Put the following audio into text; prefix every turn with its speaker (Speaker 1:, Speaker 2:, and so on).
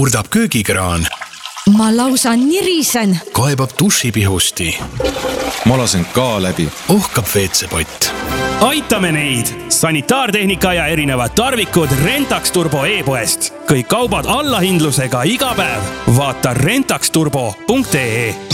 Speaker 1: kurdab köögikraan.
Speaker 2: Ma lausa nirisen.
Speaker 1: Kaebab dušipihusti.
Speaker 3: Ma lasen ka läbi.
Speaker 1: Ohkab WC-pott.
Speaker 4: Aitame neid! Sanitaartehnika ja erinevad tarvikud Rentax Turbo e-poest. Kõik kaubad allahindlusega iga päev. Vaata rentaxturbo.ee.